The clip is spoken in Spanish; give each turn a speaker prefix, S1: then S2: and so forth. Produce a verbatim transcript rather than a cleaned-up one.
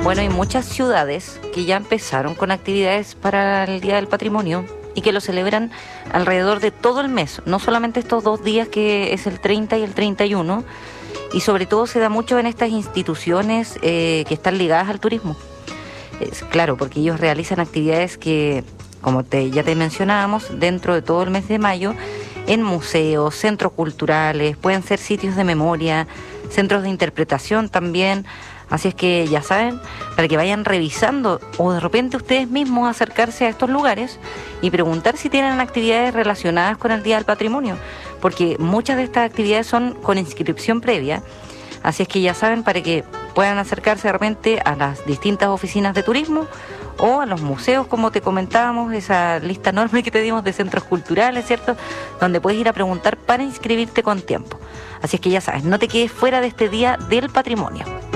S1: Bueno, hay muchas ciudades que ya empezaron con actividades para el Día del Patrimonio y que lo celebran alrededor de todo el mes, no solamente estos dos días que es el treinta y el treinta y uno, y sobre todo se da mucho en estas instituciones eh, que están ligadas al turismo. Es claro, porque ellos realizan actividades que, como te, ya te mencionábamos, dentro de todo el mes de mayo, en museos, centros culturales, pueden ser sitios de memoria, centros de interpretación también. Así es que ya saben, para que vayan revisando o de repente ustedes mismos acercarse a estos lugares y preguntar si tienen actividades relacionadas con el Día del Patrimonio, porque muchas de estas actividades son con inscripción previa. Así es que ya saben, para que puedan acercarse de repente a las distintas oficinas de turismo o a los museos, como te comentábamos, esa lista enorme que te dimos de centros culturales, ¿cierto?, donde puedes ir a preguntar para inscribirte con tiempo. Así es que ya sabes, no te quedes fuera de este Día del Patrimonio.